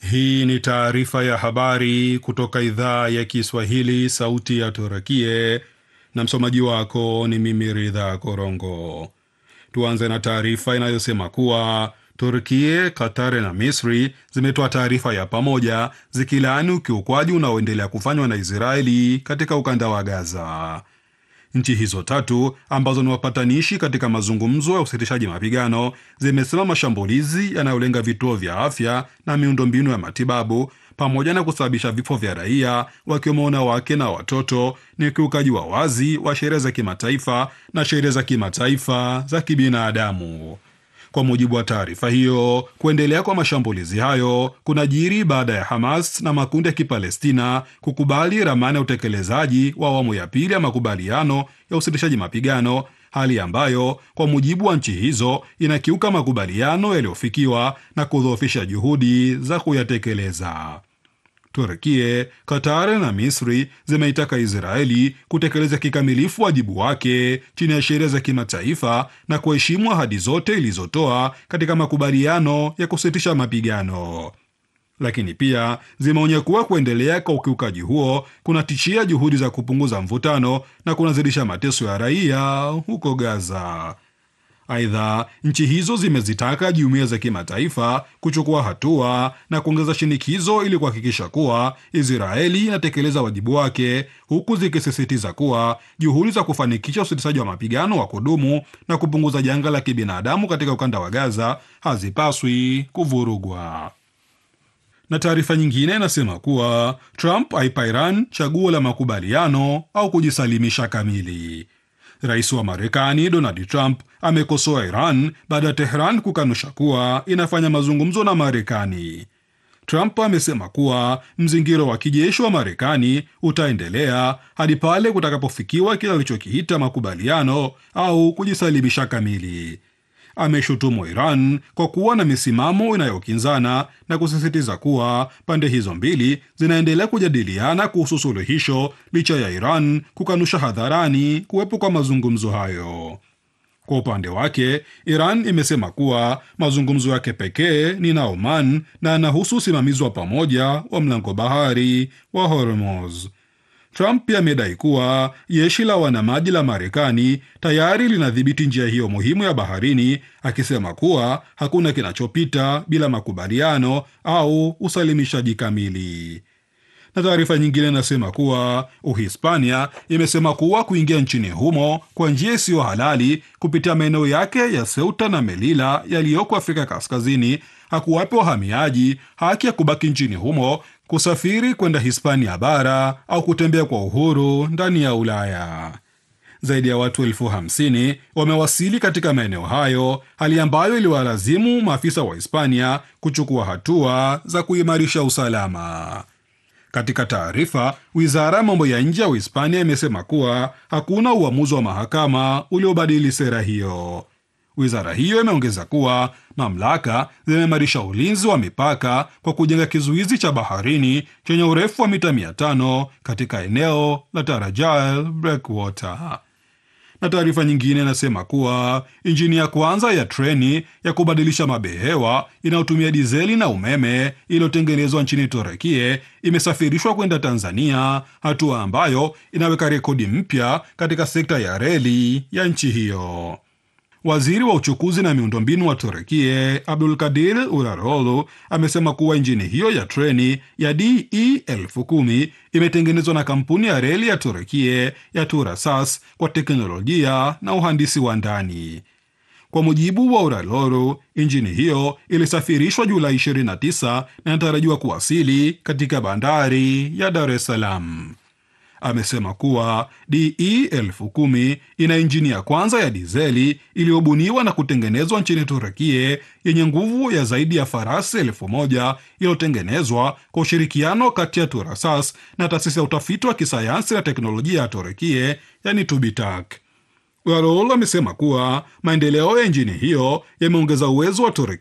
Hii ni taarifa ya habari kutoka idhaa ya Kiswahili, sauti ya Turakie, na msomaji wako ni mimi Ridha Korongo. Tuanze na taarifa inayosema kuwa Turkie, Qatar na Misri zimetoa taarifa ya pamoja zikilaani ukiukwaji unaoendelea kufanywa na Israeli katika ukanda wa Gaza. Nchi hizo tatu ambazo ni wapatanishi katika mazungumzo ya usitishaji mapigano zimesema mashambulizi yanayolenga vituo vya afya na miundombinu ya matibabu pamoja na kusababisha vifo vya raia wakiwemo wanawake na watoto ni ukiukaji wa wazi wa sheria za kimataifa na sheria za kimataifa za kibinadamu. Kwa mujibu wa taarifa hiyo, kuendelea kwa mashambulizi hayo kunajiri baada ya Hamas na makundi ya Kipalestina kukubali ramani ya utekelezaji wa awamu ya pili ya makubaliano ya usitishaji mapigano, hali ambayo kwa mujibu wa nchi hizo inakiuka makubaliano yaliyofikiwa na kudhoofisha juhudi za kuyatekeleza. Turkie, Qatar na Misri zimeitaka Israeli kutekeleza kikamilifu wajibu wake chini ya sheria za kimataifa na kuheshimu ahadi zote ilizotoa katika makubaliano ya kusitisha mapigano. Lakini pia zimeonya kuwa kuendelea kwa ukiukaji huo kunatishia juhudi za kupunguza mvutano na kunazidisha mateso ya raia huko Gaza. Aidha, nchi hizo zimezitaka jumuiya za kimataifa kuchukua hatua na kuongeza shinikizo ili kuhakikisha kuwa Israeli inatekeleza wajibu wake, huku zikisisitiza kuwa juhudi za kufanikisha usitishaji wa mapigano wa kudumu na kupunguza janga la kibinadamu katika ukanda wa Gaza hazipaswi kuvurugwa. Na taarifa nyingine inasema kuwa Trump aipa Iran chaguo la makubaliano au kujisalimisha kamili. Rais wa Marekani Donald Trump amekosoa Iran baada ya Tehran kukanusha kuwa inafanya mazungumzo na Marekani. Trump amesema kuwa mzingiro wa kijeshi wa Marekani utaendelea hadi pale kutakapofikiwa kile alichokiita makubaliano au kujisalimisha kamili. Ameshutumu Iran kwa kuwa na misimamo inayokinzana na kusisitiza kuwa pande hizo mbili zinaendelea kujadiliana kuhusu suluhisho licha ya Iran kukanusha hadharani kuwepo kwa mazungumzo hayo. Kwa upande wake, Iran imesema kuwa mazungumzo yake pekee ni na Oman na yanahusu usimamizi wa pamoja wa mlango bahari wa Hormuz. Trump pia amedai kuwa jeshi la wanamaji la Marekani tayari linadhibiti njia hiyo muhimu ya baharini, akisema kuwa hakuna kinachopita bila makubaliano au usalimishaji kamili. Na taarifa nyingine inasema kuwa Uhispania imesema kuwa kuingia nchini humo kwa njia isiyo halali kupitia maeneo yake ya Ceuta na Melilla yaliyoko Afrika Kaskazini hakuwape wahamiaji haki ya kubaki nchini humo, kusafiri kwenda Hispania bara au kutembea kwa uhuru ndani ya Ulaya. Zaidi ya watu 50,000 wamewasili katika maeneo hayo, hali ambayo iliwalazimu maafisa wa Hispania kuchukua hatua za kuimarisha usalama. Katika taarifa, wizara ya mambo ya nje ya Uhispania imesema kuwa hakuna uamuzi wa mahakama uliobadili sera hiyo. Wizara hiyo imeongeza kuwa mamlaka zimeimarisha ulinzi wa mipaka kwa kujenga kizuizi cha baharini chenye urefu wa mita 500 katika eneo la Tarajal Breakwater. Na taarifa nyingine inasema kuwa injini ya kwanza ya treni ya kubadilisha mabehewa inayotumia dizeli na umeme iliyotengenezwa nchini Turekie imesafirishwa kwenda Tanzania, hatua ambayo inaweka rekodi mpya katika sekta ya reli ya nchi hiyo. Waziri wa uchukuzi na miundombinu wa Turekie Abdulkadir Urarolu amesema kuwa injini hiyo ya treni ya DE10,000 imetengenezwa na kampuni ya reli ya Turekie ya Turasas kwa teknolojia na uhandisi wa ndani. Kwa mujibu wa Urarolu, injini hiyo ilisafirishwa Julai 29 na inatarajiwa kuwasili katika bandari ya Dar es Salaam. Amesema kuwa DE10,000 ina injini ya kwanza ya dizeli iliyobuniwa na kutengenezwa nchini Turekie yenye nguvu ya zaidi ya farasi 1,000 iliyotengenezwa kwa ushirikiano kati ya Turasas na taasisi ya utafiti wa kisayansi na teknolojia ya Turekie, yani TÜBİTAK. Urarolu amesema kuwa maendeleo ya injini hiyo yameongeza uwezo wa Turekie